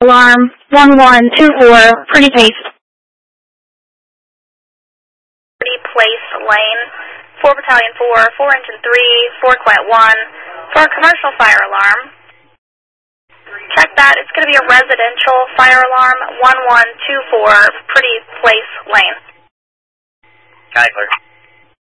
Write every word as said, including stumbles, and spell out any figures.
alarm, one one two four, Pretty Place. Pretty Place Lane, four Battalion four, four Engine three, four Quiet one, for a commercial fire alarm. Check that, it's going to be a residential fire alarm, one one two four, Pretty Place Lane. Skyler.